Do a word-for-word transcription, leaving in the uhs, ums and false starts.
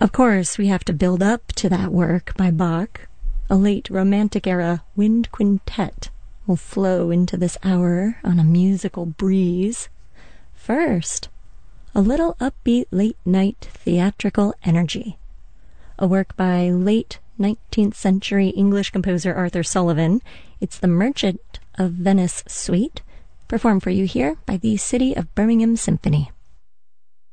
Of course, we have to build up to that work by Bach. A late Romantic-era wind quintet will flow into this hour on a musical breeze. First, a little upbeat late-night theatrical energy. A work by late nineteenth century English composer Arthur Sullivan. It's the Merchant of Venice Suite, performed for you here by the City of Birmingham Symphony.